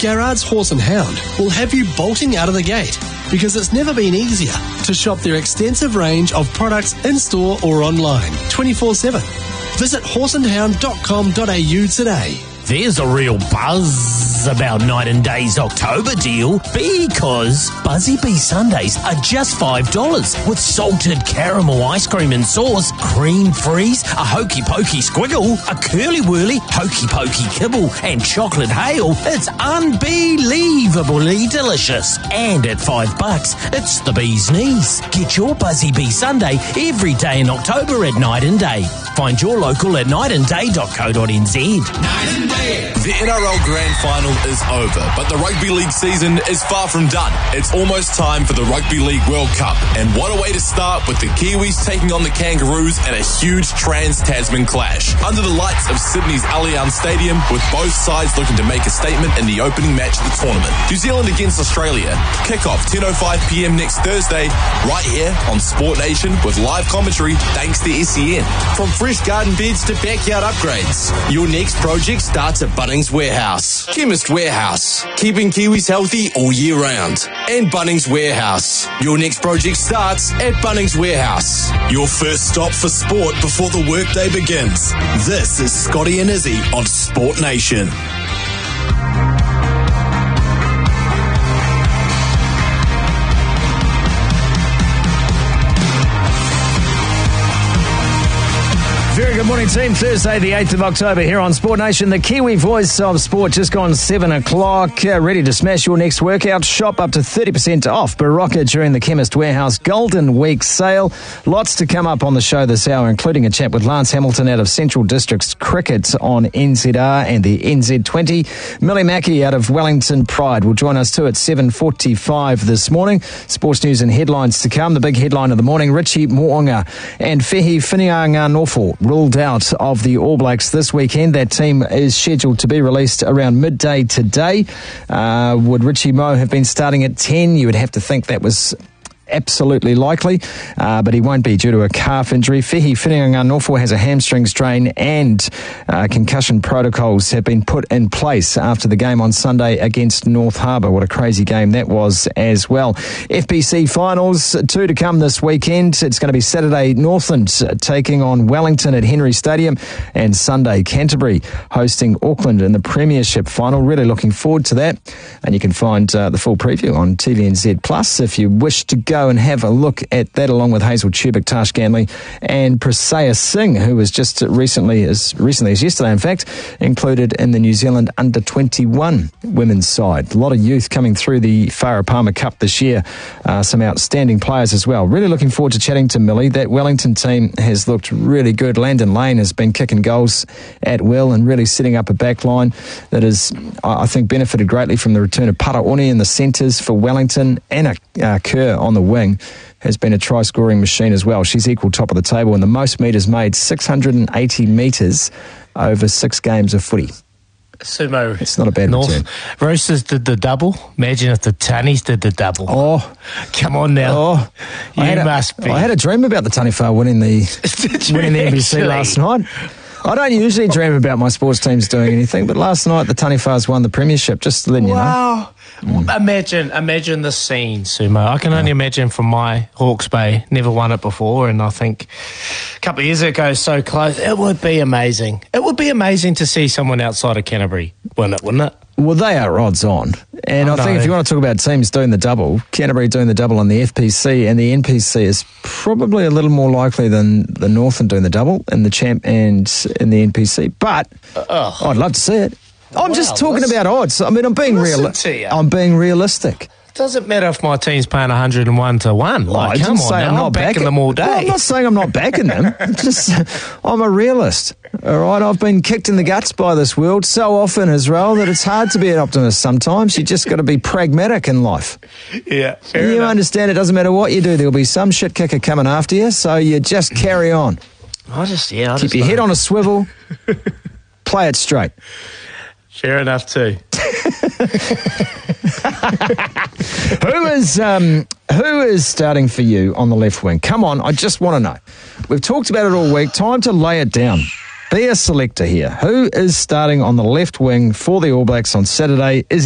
Garrard's Horse and Hound will have you bolting out of the gate because it's never been easier to shop their extensive range of products in-store or online 24/7. Visit horseandhound.com.au today. There's a real buzz about Night and Day's October deal because Buzzy Bee Sundays are just $5 with salted caramel ice cream and sauce, cream freeze, a hokey pokey squiggle, a curly whirly hokey pokey kibble and chocolate hail. It's unbelievably delicious. And at $5, it's the bee's knees. Get your Buzzy Bee Sunday every day in October at Night and Day. Find your local at nightandday.co.nz. Night and Day. The NRL Grand Final is over, but the Rugby League season is far from done. It's almost time for the Rugby League World Cup, and what a way to start with the Kiwis taking on the Kangaroos in a huge Trans-Tasman clash. Under the lights of Sydney's Allianz Stadium, with both sides looking to make a statement in the opening match of the tournament. New Zealand against Australia. Kickoff 10:05pm next Thursday, right here on Sport Nation with live commentary thanks to SEN. From fresh garden beds to backyard upgrades, your next project starts at Bunnings Warehouse. Chemist Warehouse, keeping Kiwis healthy all year round. And Bunnings Warehouse. Your next project starts at Bunnings Warehouse. Your first stop for sport before the workday begins. This is Scotty and Izzy on Sport Nation. Very good morning, team. Thursday, the 8th of October here on Sport Nation. The Kiwi voice of sport just gone 7 o'clock. Ready to smash your next workout. Shop up to 30% off Barocca during the Chemist Warehouse Golden Week sale. Lots to come up on the show this hour, including a chat with Lance Hamilton out of Central Districts Cricket on NZR and the NZ20. Millie Mackey out of Wellington Pride will join us too at 7:45 this morning. Sports news and headlines to come. The big headline of the morning, Richie Mo'unga and Fehi Whinianganofo ruled out of the All Blacks this weekend. That team is scheduled to be released around midday today. Would Richie Mo have been starting at 10? You would have to think that was absolutely likely, but he won't be due to a calf injury. Fehi Whinianganofo has a hamstring strain and concussion protocols have been put in place after the game on Sunday against North Harbour. What a crazy game that was as well. FPC finals, 2 to come this weekend. It's going to be Saturday, Northland taking on Wellington at Henry Stadium, and Sunday, Canterbury hosting Auckland in the Premiership final. Really looking forward to that, and you can find the full preview on TVNZ Plus if you wish to go and have a look at that, along with Hazel Tubic, Tash Ganley and Prasaya Singh, who was just recently as yesterday, in fact, included in the New Zealand under-21 women's side. A lot of youth coming through the Farah Palmer Cup this year. Some outstanding players as well. Really looking forward to chatting to Millie. That Wellington team has looked really good. Landon Lane has been kicking goals at will and really setting up a back line that has, I think, benefited greatly from the return of Paraoni in the centres for Wellington, and Kerr on the wing has been a try-scoring machine as well. She's equal top of the table, and the most metres made, 680 metres over 6 games of footy. Sumo. It's not a bad return. Roosters did the double. Imagine if the Tunnies did the double. Oh. Come on now. Oh. You must be. I had a dream about the Taniwha winning the NPC last night. I don't usually dream about my sports teams doing anything, but last night the Taniwhas won the premiership, just letting you know. Wow. Imagine the scene, Sumo. I can only imagine from my Hawke's Bay. Never won it before, and I think a couple of years ago, so close. It would be amazing. It would be amazing to see someone outside of Canterbury win it, wouldn't it? Well, they are odds on. And I think if you want to talk about teams doing the double, Canterbury doing the double on the FPC, and the NPC is probably a little more likely than the Northland doing the double in the champ and in the NPC. But I'd love to see it. I'm just talking about odds. I mean, I'm being realistic. Doesn't matter if my team's paying 101 to 1. Like, come on, I'm not backing them all day. Well, I'm not saying I'm not backing them. I'm a realist. All right, I've been kicked in the guts by this world so often, Israel, that it's hard to be an optimist sometimes. You just got to be pragmatic in life. Yeah, you understand it doesn't matter what you do. There'll be some shit kicker coming after you, so you just carry on. Keep your head on a swivel. Play it straight. Fair enough too. Who is starting for you on the left wing? Come on, I just want to know. We've talked about it all week. Time to lay it down. Be a selector here. Who is starting on the left wing for the All Blacks on Saturday? Is